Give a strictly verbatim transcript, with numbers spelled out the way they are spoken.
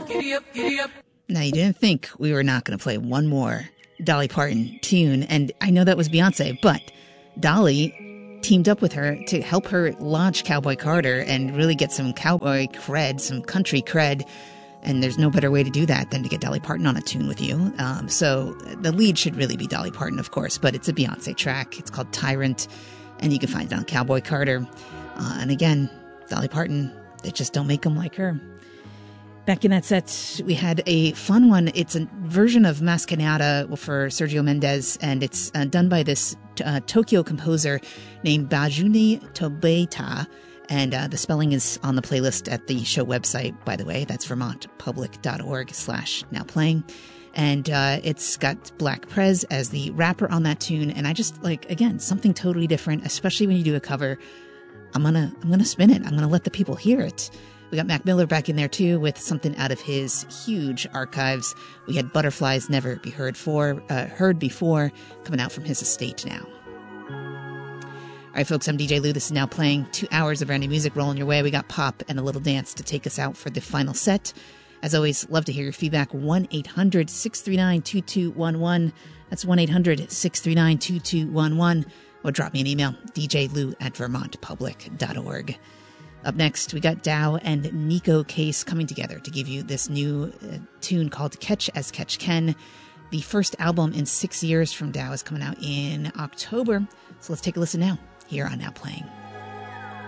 Now, you didn't think we were not going to play one more Dolly Parton tune, and I know that was Beyonce, but Dolly teamed up with her to help her launch Cowboy Carter and really get some cowboy cred, some country cred, and there's no better way to do that than to get Dolly Parton on a tune with you. Um, so the lead should really be Dolly Parton, of course, but it's a Beyonce track. It's called Tyrant, and you can find it on Cowboy Carter. Uh, and again, Dolly Parton, they just don't make them like her. Back in that set, we had a fun one. It's a version of Mascanata for Sergio Mendes, and it's uh, done by this uh, Tokyo composer named Bajuni Tobeta, and uh, the spelling is on the playlist at the show website, by the way. That's vermontpublic.org slash now playing. And uh, it's got Black Prez as the rapper on that tune, and I just, like, again, something totally different, especially when you do a cover. I'm gonna, I'm gonna spin it. I'm gonna let the people hear it. We got Mac Miller back in there, too, with something out of his huge archives. We had Butterflies Never Be Heard For, uh, Heard Before, coming out from his estate now. All right, folks, I'm D J Lou. This is Now Playing. Two hours of brand new music rolling your way. We got pop and a little dance to take us out for the final set. As always, love to hear your feedback. one eight hundred six three nine two two one one. That's one eight hundred six three nine two two one one. Or drop me an email, d j lou at vermont public dot org. Up next, we got Dow and Nico Case coming together to give you this new uh, tune called Catch as Catch Can. The first album in six years from Dow is coming out in October. So let's take a listen now here on Now Playing.